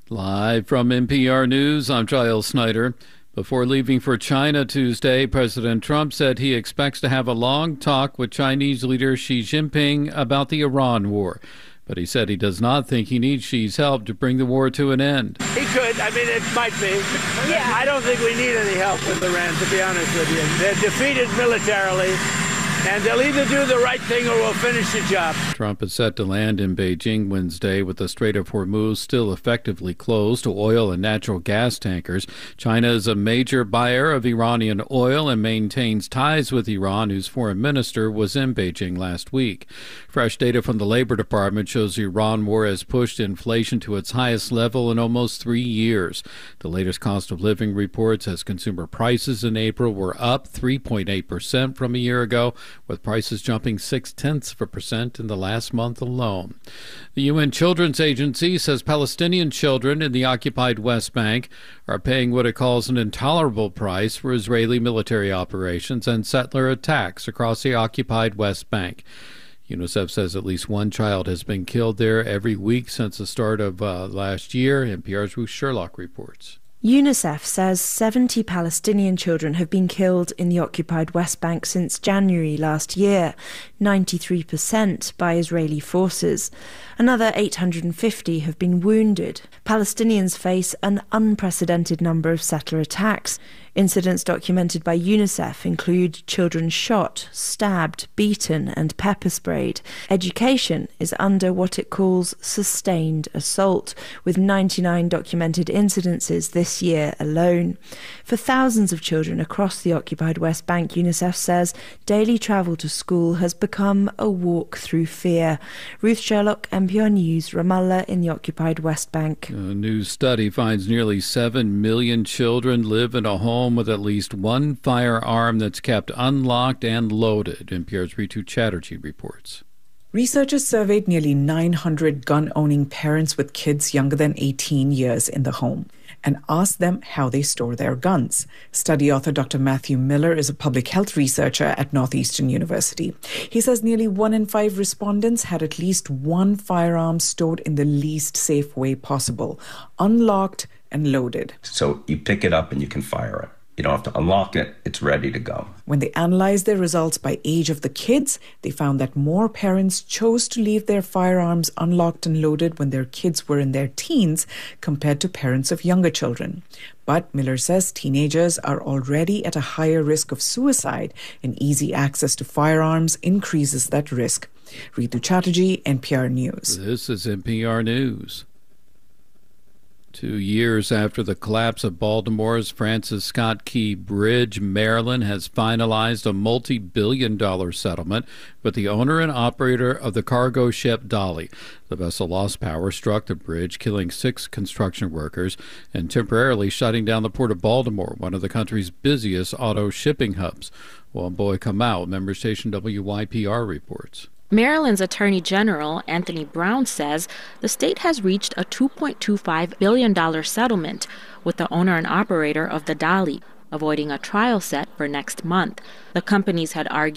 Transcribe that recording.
Live from NPR News, I'm Giles Snyder. Before leaving for China Tuesday, President Trump said he expects to have a long talk with Chinese leader Xi Jinping about the Iran war. But he said he does not think he needs Xi's help to bring the war to an end. He could. I mean, it might be. Yeah. I don't think we need any help with Iran, to be honest with you. They're defeated militarily, and they'll either do the right thing or we'll finish the job. Trump is set to land in Beijing Wednesday with the Strait of Hormuz still effectively closed to oil and natural gas tankers. China is a major buyer of Iranian oil and maintains ties with Iran, whose foreign minister was in Beijing last week. Fresh data from the Labor Department shows the Iran war has pushed inflation to its highest level in almost 3 years. The latest cost of living report says consumer prices in April were up 3.8% from a year ago, with prices jumping 0.6% in the last month alone. The UN Children's Agency says Palestinian children in the occupied West Bank are paying what it calls an intolerable price for Israeli military operations and settler attacks across the occupied West Bank. UNICEF says at least one child has been killed there every week since the start of last year. NPR's Ruth Sherlock reports. UNICEF says 70 Palestinian children have been killed in the occupied West Bank since January last year, 93% by Israeli forces. Another 850 have been wounded. Palestinians face an unprecedented number of settler attacks. Incidents documented by UNICEF include children shot, stabbed, beaten and pepper sprayed. Education is under what it calls sustained assault, with 99 documented incidences this year alone. For thousands of children across the occupied West Bank, UNICEF says daily travel to school has become a walk through fear. Ruth Sherlock, NPR News, Ramallah in the occupied West Bank. A new study finds nearly 7 million children live in a home with at least one firearm that's kept unlocked and loaded. NPR's Ritu Chatterjee reports. Researchers surveyed nearly 900 gun-owning parents with kids younger than 18 years in the home and asked them how they store their guns. Study author Dr. Matthew Miller is a public health researcher at Northeastern University. He says nearly 1 in 5 respondents had at least one firearm stored in the least safe way possible, unlocked and loaded. So you pick it up and you can fire it. You don't have to unlock it. It's ready to go. When they analyzed their results by age of the kids, they found that more parents chose to leave their firearms unlocked and loaded when their kids were in their teens compared to parents of younger children. But Miller says teenagers are already at a higher risk of suicide, and easy access to firearms increases that risk. Ritu Chatterjee, NPR News. This is NPR News. 2 years after the collapse of Baltimore's Francis Scott Key Bridge, Maryland has finalized a multi-billion-dollar settlement with the owner and operator of the cargo ship Dolly. The vessel lost power, struck the bridge, killing 6 construction workers and temporarily shutting down the port of Baltimore, one of the country's busiest auto shipping hubs. Well, Boy Kamau, member station WYPR reports. Maryland's Attorney General Anthony Brown says the state has reached a $2.25 billion settlement with the owner and operator of the Dolly, avoiding a trial set for next month. The companies had argued